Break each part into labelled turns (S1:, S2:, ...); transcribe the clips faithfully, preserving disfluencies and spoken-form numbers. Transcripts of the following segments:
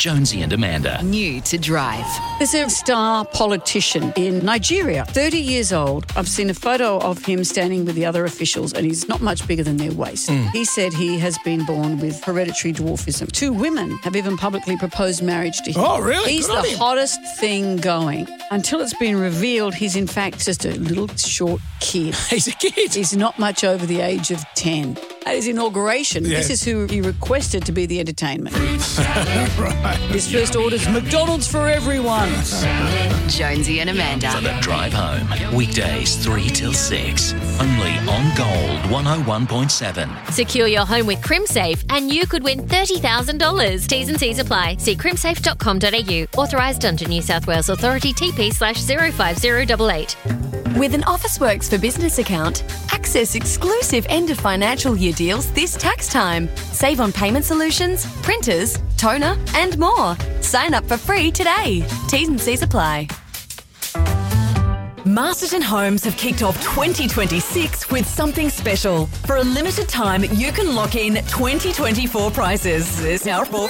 S1: Jonesy and Amanda.
S2: New to Drive.
S3: There's a star politician in Nigeria, thirty years old. I've seen a photo of him standing with the other officials and he's not much bigger than their waist. Mm. He said he has been born with hereditary dwarfism. Two women have even publicly proposed marriage to him.
S4: Oh, really?
S3: He's
S4: Good
S3: the hottest thing going. Until it's been revealed, he's in fact just a little short kid.
S4: He's a kid.
S3: He's not much over the age of ten. At his inauguration,
S4: Yeah.
S3: this is who he requested to be the entertainment.
S4: Right.
S3: His first order's McDonald's for everyone.
S2: Jonesy and Amanda.
S1: For the drive home. Weekdays three till six. Only on Gold one oh one point seven.
S5: Secure your home with CrimSafe and you could win thirty thousand dollars. T's and C's apply. See crimsafe dot com dot a u. Authorised under New South Wales Authority T P slash zero five zero eight eight.
S6: With an Officeworks for Business account, access exclusive end of financial year deals this tax time. Save on payment solutions, printers, toner, and more. Sign up for free today. T's and C's apply. Masterton Homes have kicked off twenty twenty-six with something special. For a limited time, you can lock in twenty twenty-four prices. There's now four.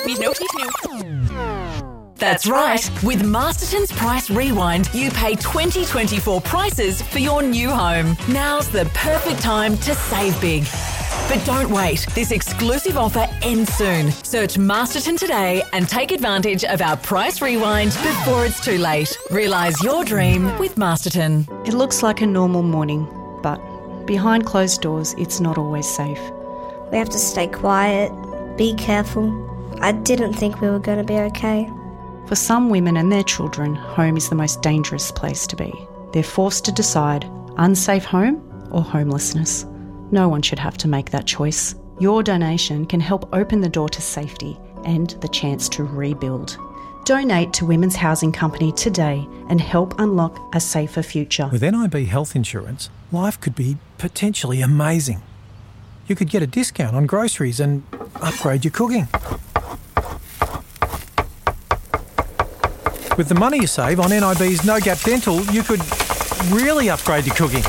S6: That's right. With Masterton's Price Rewind, you pay twenty twenty-four prices for your new home. Now's the perfect time to save big. But don't wait. This exclusive offer ends soon. Search Masterton today and take advantage of our Price Rewind before it's too late. Realise your dream with Masterton.
S7: It looks like a normal morning, but behind closed doors, it's not always safe.
S8: We have to stay quiet, be careful. I didn't think we were going to be okay.
S7: For some women and their children, home is the most dangerous place to be. They're forced to decide unsafe home or homelessness. No one should have to make that choice. Your donation can help open the door to safety and the chance to rebuild. Donate to Women's Housing Company today and help unlock a safer future.
S9: With N I B health insurance, life could be potentially amazing. You could get a discount on groceries and upgrade your cooking. With the money you save on N I B's No Gap Dental, you could really upgrade your cooking.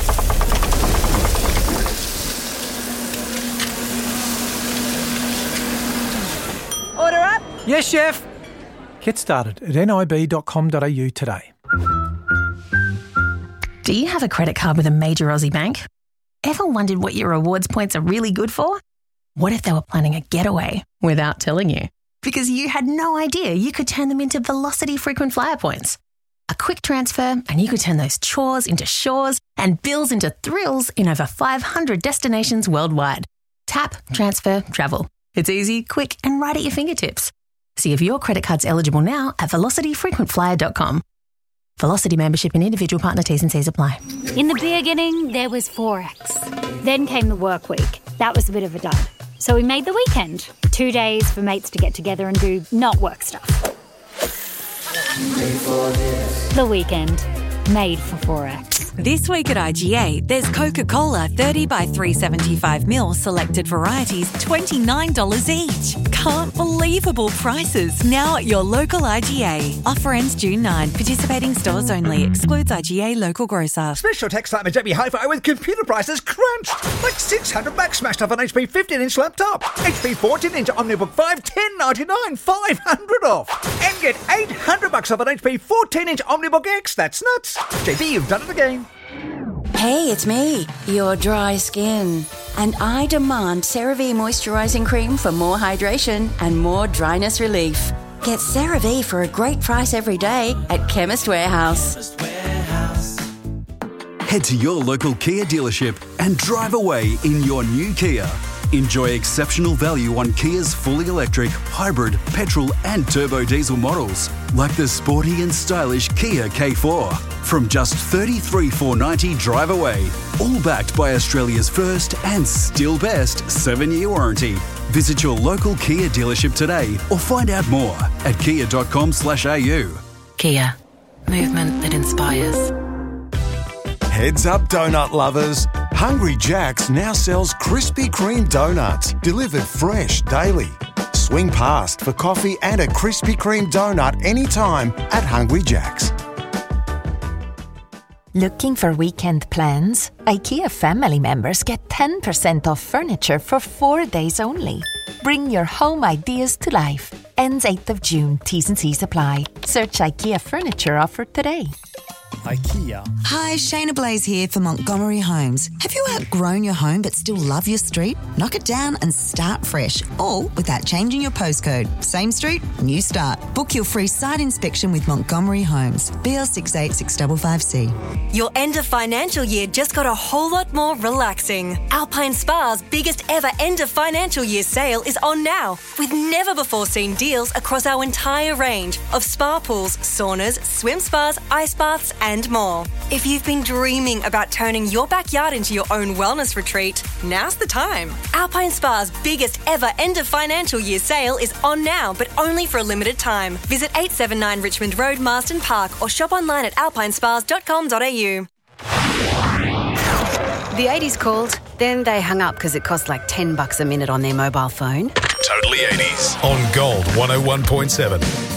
S3: Order up.
S9: Yes, chef. Get started at n i b dot com dot a u today.
S10: Do you have a credit card with a major Aussie bank? Ever wondered what your rewards points are really good for? What if they were planning a getaway without telling you? Because you had no idea you could turn them into Velocity frequent flyer points. A quick transfer and you could turn those chores into shores and bills into thrills in over five hundred destinations worldwide. Tap, transfer, travel. It's easy, quick and right at your fingertips. See if your credit card's eligible now at velocity frequent flyer dot com. Velocity membership and individual partner T's and C's apply.
S11: In the beginning, there was Forex. Then came the work week. That was a bit of a dud. So we made the weekend. Two days for mates to get together and do not work stuff. The weekend. Made for Forex.
S12: This week at I G A, there's Coca-Cola thirty by three seventy-five mil selected varieties, twenty-nine dollars each. Can't believable prices now at your local I G A. Offer ends June ninth. Participating stores only. Excludes I G A local grocer.
S13: Special tax time at J B Hi-Fi with computer prices crunched. Like six hundred bucks smashed off an H P fifteen inch laptop. H P fourteen inch Omnibook five, ten ninety-nine, five hundred off. And get eight hundred bucks off an H P fourteen inch Omnibook X. That's nuts. J B, you've done it again.
S14: Hey, it's me, your dry skin. And I demand CeraVe Moisturising Cream for more hydration and more dryness relief. Get CeraVe for a great price every day at Chemist Warehouse.
S15: Head to your local Kia dealership and drive away in your new Kia. Enjoy exceptional value on Kia's fully electric, hybrid, petrol and turbo diesel models, like the sporty and stylish Kia K four. From just thirty-three thousand four hundred ninety dollars drive away, all backed by Australia's first and still best seven-year warranty. Visit your local Kia dealership today or find out more at kia dot com slash a u.
S10: Kia. Movement that inspires.
S16: Heads up, donut lovers. Hungry Jack's now sells Krispy Kreme donuts, delivered fresh daily. Swing past for coffee and a Krispy Kreme donut anytime at Hungry Jack's.
S17: Looking for weekend plans? IKEA family members get ten percent off furniture for four days only. Bring your home ideas to life. Ends eighth of June. T's and C's apply. Search IKEA Furniture offer today.
S18: IKEA. Hi, Shayna Blaze here for Montgomery Homes. Have you outgrown your home but still love your street? Knock it down and start fresh, all without changing your postcode. Same street, new start. Book your free site inspection with Montgomery Homes. B L six eight six five five C.
S19: Your end of financial year just got a whole lot more relaxing. Alpine Spa's biggest ever end of financial year sale is on now, with never before seen deals across our entire range of spa pools, saunas, swim spas, ice baths, and more. If you've been dreaming about turning your backyard into your own wellness retreat, now's the time. Alpine Spa's biggest ever end of financial year sale is on now, but only for a limited time. Visit eight seventy-nine Richmond Road, Marsden Park, or shop online at alpine spas dot com dot a u.
S2: The eighties called, then they hung up because it cost like ten bucks a minute on their mobile phone.
S20: Totally eighties on Gold one oh one point seven.